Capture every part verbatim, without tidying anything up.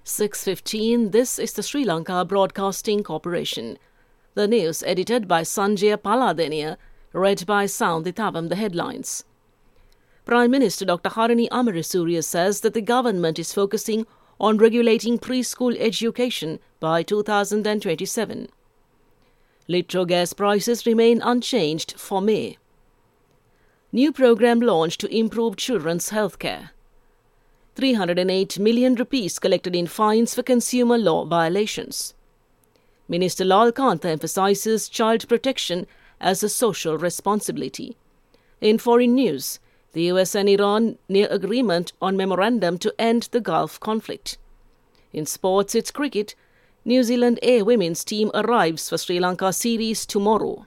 six fifteen, this is the Sri Lanka Broadcasting Corporation. The news edited by Sanjaya Paladeniya, read by Soundithavam. The headlines. Prime Minister Doctor Harini Amarasuriya says that the government is focusing on regulating preschool education by two thousand twenty-seven. Litro gas prices remain unchanged for May. New program launched to improve children's healthcare. three hundred eight million rupees collected in fines for consumer law violations. Minister Lal Kantha emphasizes child protection as a social responsibility. In foreign news, the U S and Iran near agreement on memorandum to end the Gulf conflict. In sports, it's cricket. New Zealand A women's team arrives for Sri Lanka series tomorrow.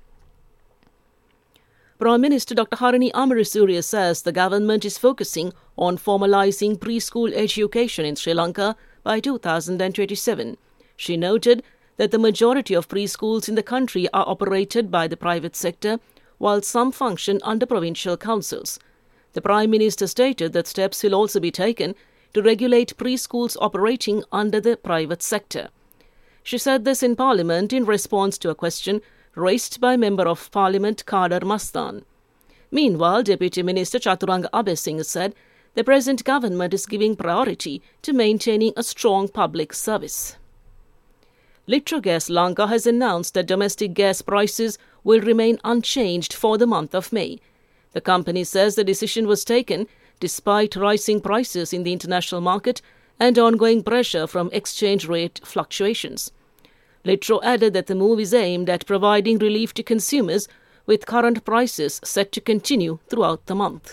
Prime Minister Doctor Harini Amarasuriya says the government is focusing on formalising preschool education in Sri Lanka by two thousand twenty-seven. She noted that the majority of preschools in the country are operated by the private sector, while some function under provincial councils. The Prime Minister stated that steps will also be taken to regulate preschools operating under the private sector. She said this in Parliament in response to a question raised by Member of Parliament Kadar Mastan. Meanwhile, Deputy Minister Chaturanga Abesinghe said the present government is giving priority to maintaining a strong public service. Litrogas Lanka has announced that domestic gas prices will remain unchanged for the month of May. The company says the decision was taken despite rising prices in the international market and ongoing pressure from exchange rate fluctuations. Litro added that the move is aimed at providing relief to consumers, with current prices set to continue throughout the month.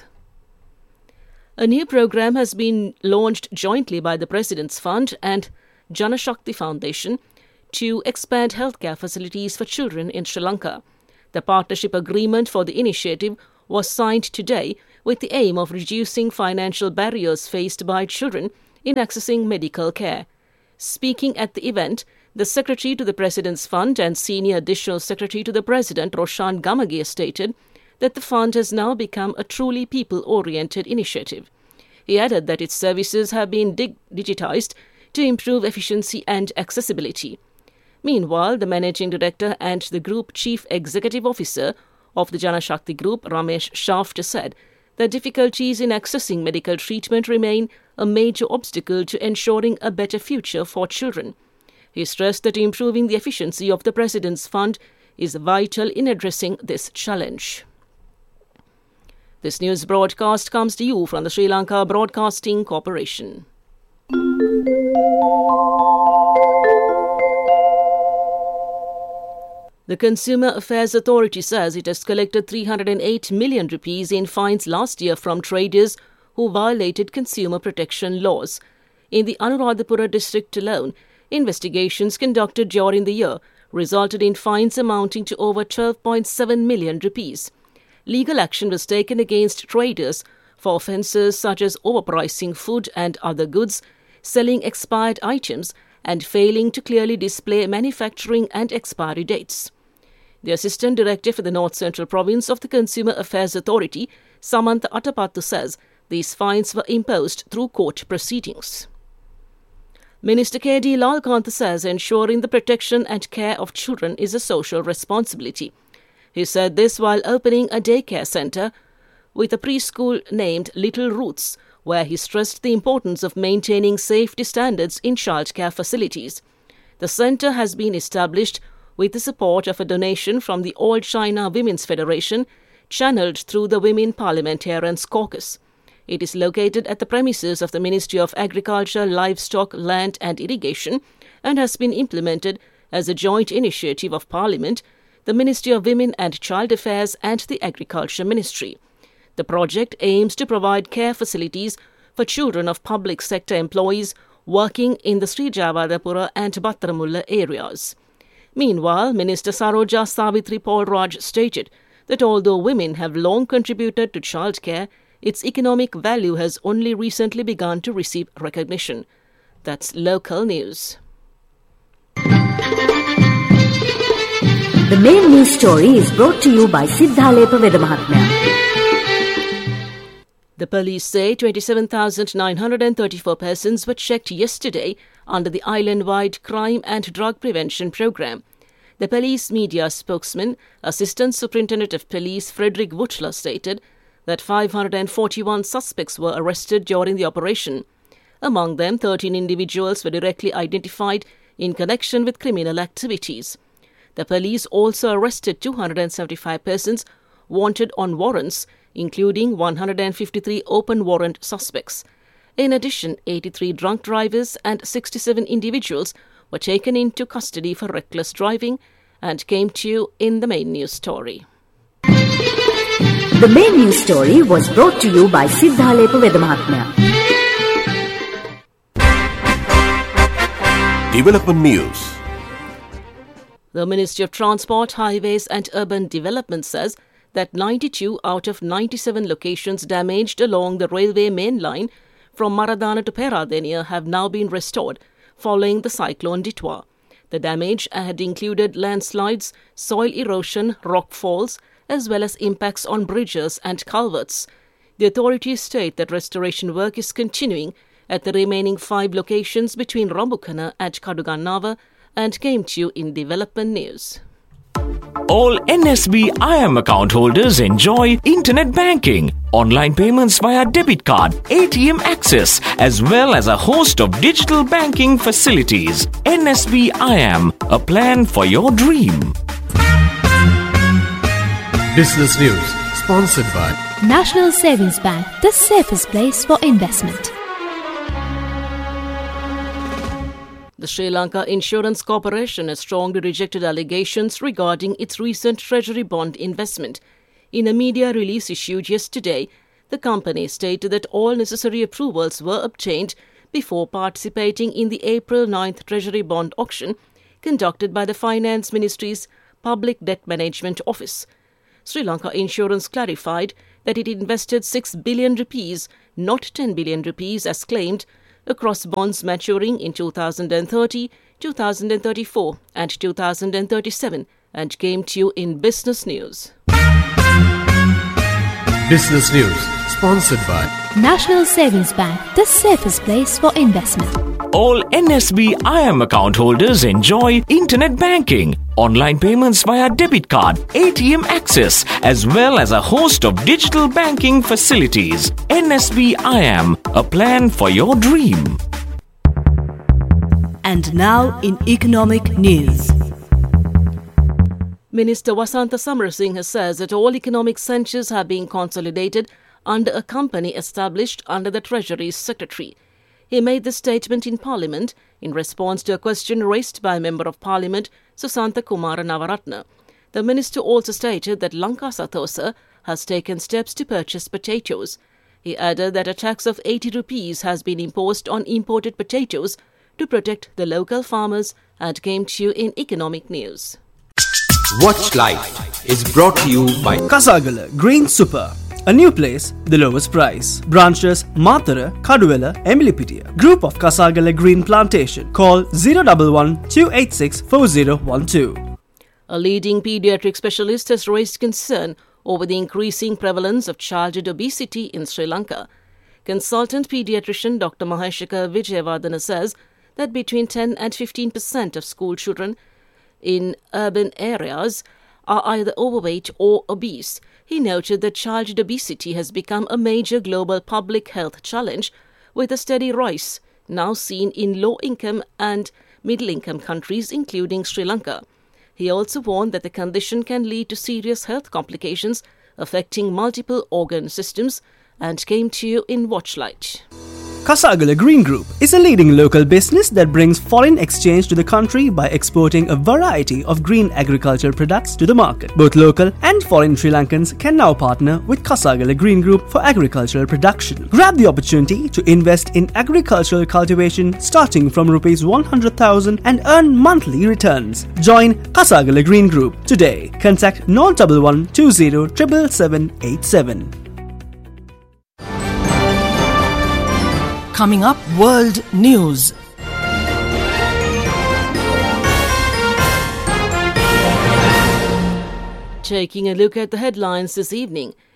A new program has been launched jointly by the President's Fund and Janashakti Foundation to expand healthcare facilities for children in Sri Lanka. The partnership agreement for the initiative was signed today with the aim of reducing financial barriers faced by children in accessing medical care. Speaking at the event, the Secretary to the President's Fund and Senior Additional Secretary to the President, Roshan Gamagir, stated that the fund has now become a truly people-oriented initiative. He added that its services have been dig- digitized to improve efficiency and accessibility. Meanwhile, the Managing Director and the Group Chief Executive Officer of the Janashakti Group, Ramesh Shafter, said that difficulties in accessing medical treatment remain a major obstacle to ensuring a better future for children. He stressed that improving the efficiency of the President's Fund is vital in addressing this challenge. This news broadcast comes to you from the Sri Lanka Broadcasting Corporation. The Consumer Affairs Authority says it has collected three hundred eight million rupees in fines last year from traders who violated consumer protection laws. In the Anuradhapura district alone, investigations conducted during the year resulted in fines amounting to over twelve point seven million rupees. Legal action was taken against traders for offences such as overpricing food and other goods, selling expired items, and failing to clearly display manufacturing and expiry dates. The Assistant Director for the North Central Province of the Consumer Affairs Authority, Samantha Attapattu, says these fines were imposed through court proceedings. Minister K D Lal Kantha says ensuring the protection and care of children is a social responsibility. He said this while opening a daycare centre with a preschool named Little Roots, where he stressed the importance of maintaining safety standards in childcare facilities. The centre has been established with the support of a donation from the All China Women's Federation, channelled through the Women Parliamentarians Caucus. It is located at the premises of the Ministry of Agriculture, Livestock, Land and Irrigation and has been implemented as a joint initiative of Parliament, the Ministry of Women and Child Affairs and the Agriculture Ministry. The project aims to provide care facilities for children of public sector employees working in the Sri Javadapura and Battaramulla areas. Meanwhile, Minister Saroja Savitri Paul Raj stated that although women have long contributed to childcare, its economic value has only recently begun to receive recognition. That's local news. The main news story is brought to you by Siddhalepa Vedamahatmya. The police say twenty-seven thousand nine hundred thirty-four persons were checked yesterday under the island-wide crime and drug prevention program. The police media spokesman, Assistant Superintendent of Police Frederick Wutler, stated that five hundred forty-one suspects were arrested during the operation. Among them, thirteen individuals were directly identified in connection with criminal activities. The police also arrested two hundred seventy-five persons wanted on warrants, including one hundred fifty-three open warrant suspects. In addition, eighty-three drunk drivers and sixty-seven individuals were taken into custody for reckless driving and came to you in the main news story. The main news story was brought to you by Siddhalepa Vedamahatmya. Development News. The Ministry of Transport, Highways and Urban Development says that ninety-two out of ninety-seven locations damaged along the railway main line from Maradana to Peradeniya have now been restored following the cyclone Ditwa. The damage had included landslides, soil erosion, rock falls, as well as impacts on bridges and culverts. The authorities state that restoration work is continuing at the remaining five locations between Rambukana and Kadugannava, and came to you in Development News. All N S B I M account holders enjoy internet banking, online payments via debit card, A T M access, as well as a host of digital banking facilities. N S B I M, a plan for your dream. Business News, sponsored by National Savings Bank, the safest place for investment. The Sri Lanka Insurance Corporation has strongly rejected allegations regarding its recent Treasury bond investment. In a media release issued yesterday, the company stated that all necessary approvals were obtained before participating in the April ninth Treasury bond auction conducted by the Finance Ministry's Public Debt Management Office. Sri Lanka Insurance clarified that it invested six billion rupees, not ten billion rupees as claimed, across bonds maturing in two thousand thirty, two thousand thirty-four and two thousand thirty-seven, and came to you in Business News. Business News, sponsored by National Savings Bank, the safest place for investment. All N S B I M account holders enjoy internet banking, online payments via debit card, A T M access, as well as a host of digital banking facilities. N S B I M, a plan for your dream. And now in economic news. Minister Vasantha Samarasinghe says that all economic centres have been consolidated under a company established under the Treasury Secretary. He made the statement in Parliament in response to a question raised by Member of Parliament Susantha Kumara Navaratna. The minister also stated that Lanka Sathosa has taken steps to purchase potatoes. He added that a tax of eighty rupees has been imposed on imported potatoes to protect the local farmers, and came to you in economic news. Watch Life is brought to you by Kasagala Green Super. A new place, the lowest price. Branches Mathura, Kaduwela, Emilipitiya. Group of Kasagala Green Plantation. Call zero one one, two eight six, four zero one two. A leading paediatric specialist has raised concern over the increasing prevalence of childhood obesity in Sri Lanka. Consultant paediatrician Doctor Maheshika Vijayavardhana says that between ten and fifteen percent of school children in urban areas are either overweight or obese. He noted that childhood obesity has become a major global public health challenge, with a steady rise now seen in low-income and middle-income countries, including Sri Lanka. He also warned that the condition can lead to serious health complications affecting multiple organ systems, and came to you in Watchlight. Kasagala Green Group is a leading local business that brings foreign exchange to the country by exporting a variety of green agricultural products to the market. Both local and foreign Sri Lankans can now partner with Kasagala Green Group for agricultural production. Grab the opportunity to invest in agricultural cultivation starting from rupees one hundred thousand and earn monthly returns. Join Kasagala Green Group today. Contact zero one one, two zero seven seven eight seven. Coming up, World News. Taking a look at the headlines this evening.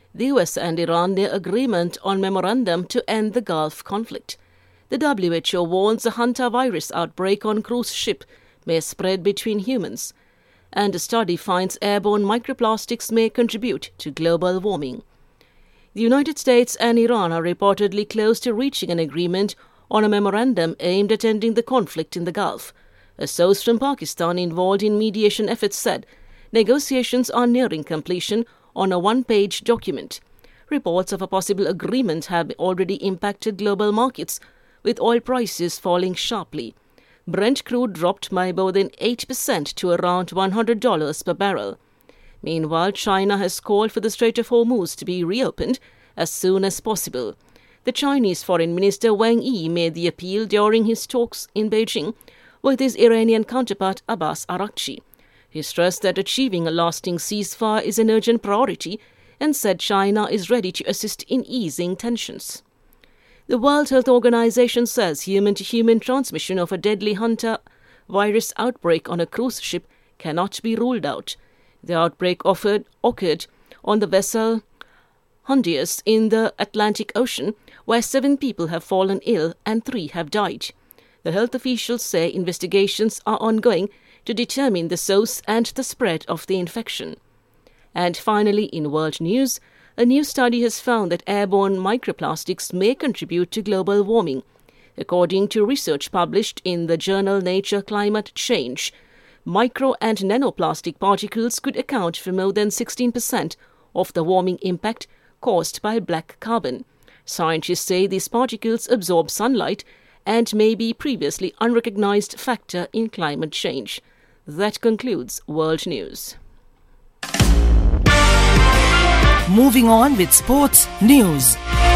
The U S and Iran near agreement on memorandum to end the Gulf conflict. The W H O warns a hantavirus outbreak on cruise ship may spread between humans. And a study finds airborne microplastics may contribute to global warming. The United States and Iran are reportedly close to reaching an agreement on a memorandum aimed at ending the conflict in the Gulf. A source from Pakistan involved in mediation efforts said negotiations are nearing completion on a one-page document. Reports of a possible agreement have already impacted global markets, with oil prices falling sharply. Brent crude dropped by more than eight percent to around one hundred dollars per barrel. Meanwhile, China has called for the Strait of Hormuz to be reopened as soon as possible. The Chinese Foreign Minister Wang Yi made the appeal during his talks in Beijing with his Iranian counterpart Abbas Araghchi. He stressed that achieving a lasting ceasefire is an urgent priority and said China is ready to assist in easing tensions. The World Health Organization says human-to-human transmission of a deadly hantavirus outbreak on a cruise ship cannot be ruled out. The outbreak offered, occurred on the vessel Hondius in the Atlantic Ocean, where seven people have fallen ill and three have died. The health officials say investigations are ongoing to determine the source and the spread of the infection. And finally, in world news, a new study has found that airborne microplastics may contribute to global warming. According to research published in the journal Nature Climate Change, micro and nanoplastic particles could account for more than sixteen percent of the warming impact caused by black carbon. Scientists say these particles absorb sunlight and may be previously unrecognized factor in climate change. That concludes World News. Moving on with sports news.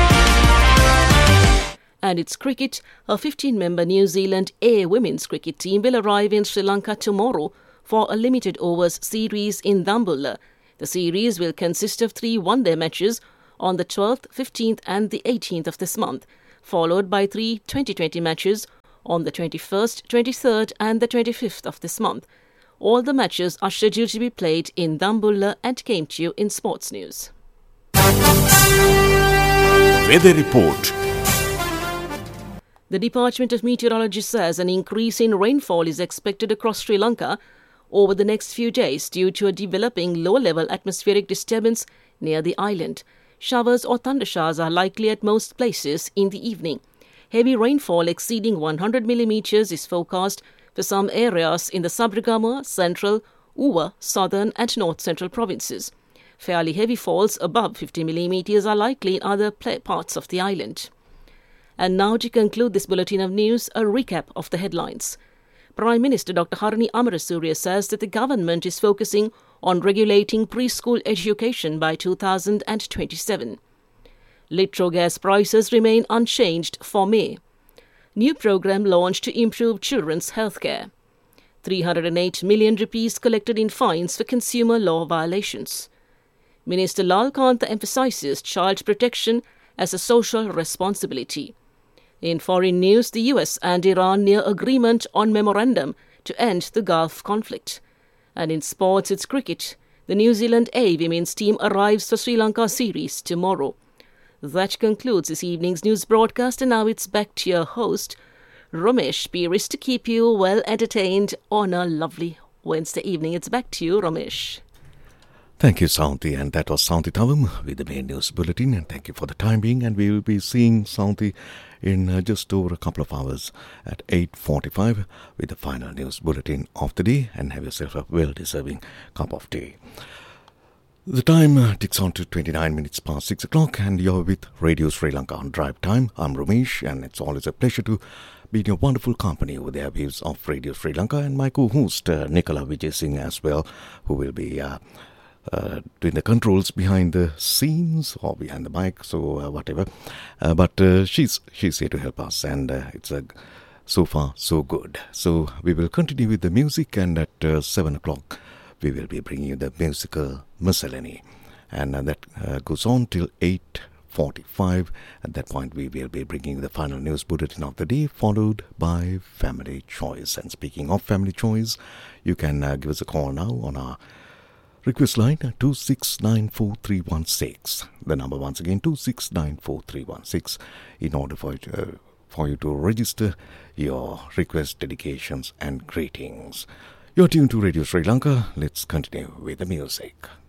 And it's cricket. A fifteen-member New Zealand A women's cricket team will arrive in Sri Lanka tomorrow for a limited overs series in Dambulla. The series will consist of three one-day matches on the twelfth, fifteenth and the eighteenth of this month, followed by three twenty twenty matches on the twenty-first, twenty-third and the twenty-fifth of this month. All the matches are scheduled to be played in Dambulla and came to you in sports news. Weather report. The Department of Meteorology says an increase in rainfall is expected across Sri Lanka over the next few days due to a developing low-level atmospheric disturbance near the island. Showers or thundershowers are likely at most places in the evening. Heavy rainfall exceeding one hundred millimetres is forecast for some areas in the Sabragama, Central, Uva, Southern and North Central provinces. Fairly heavy falls above fifty millimetres are likely in other parts of the island. And now to conclude this bulletin of news, a recap of the headlines. Prime Minister Doctor Harini Amarasuriya says that the government is focusing on regulating preschool education by two thousand twenty-seven. Litro gas prices remain unchanged for May. New program launched to improve children's healthcare. three hundred eight million rupees collected in fines for consumer law violations. Minister Lal Kantha emphasizes child protection as a social responsibility. In foreign news, the U S and Iran near agreement on memorandum to end the Gulf conflict. And in sports, it's cricket. The New Zealand A women's team arrives for Sri Lanka series tomorrow. That concludes this evening's news broadcast, and now it's back to your host, Ramesh Piris, to keep you well entertained on a lovely Wednesday evening. It's back to you, Ramesh. Thank you, Saunti, and that was Saunti Tavum with the main news bulletin, and thank you for the time being, and we will be seeing Saunti in uh, just over a couple of hours at eight forty-five with the final news bulletin of the day, and have yourself a well-deserving cup of tea. The time uh, ticks on to twenty-nine minutes past six o'clock, and you're with Radio Sri Lanka on Drive Time. I'm Ramesh, and it's always a pleasure to be in your wonderful company with the airwaves of Radio Sri Lanka, and my co-host uh, Nicola Vijay Singh as well, who will be uh, Uh, doing the controls behind the scenes or behind the mic, so uh, whatever. Uh, but uh, she's she's here to help us, and uh, it's uh, so far so good. So we will continue with the music, and at uh, seven o'clock we will be bringing you the musical miscellany, and uh, that uh, goes on till eight forty-five. At that point we will be bringing the final news bulletin of the day, followed by Family Choice. And speaking of Family Choice, you can uh, give us a call now on our Request line two six nine four three one six. The number once again two six nine four three one six in order for, uh, for you to register your request, dedications and greetings. You're tuned to Radio Sri Lanka. Let's continue with the music.